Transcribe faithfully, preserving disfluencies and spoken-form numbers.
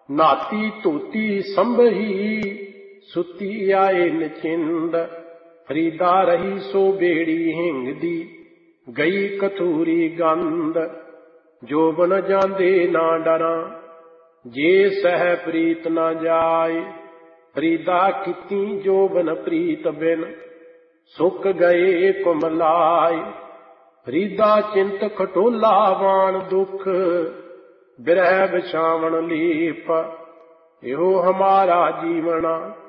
ਨਾਤੀ ਧੋਤੀ ਸੰਭਹੀ ਸੁਤੀ ਆਏ ਨਚਿੰਦ। ਫਰੀਦਾ ਰਹੀ ਸੋ ਬੇੜੀ ਹਿੰਗਦੀ ਗਈ ਕਥੂਰੀ ਗੰਧ। ਜੋਬਨ ਜਾਂਦੇ ਨਾ ਡਰਾਂ ਜੇ ਸਹਿ ਪ੍ਰੀਤ ਨਾ ਜਾਏ। ਫਰੀਦਾ ਕੀਤੀ ਜੋਬਨ ਪ੍ਰੀਤ ਬਿਨ ਸੁੱਕ ਗਏ ਕੁਮਲਾਏ। ਫਰੀਦਾ ਚਿੰਤ ਖਟੋਲਾ ਵਾਣ ਦੁੱਖ ਬਿਰਹਿ ਵਿਛਾਵਣ ਲੀਪ। ਇਹੋ ਹਮਾਰਾ ਜੀਵਣਾ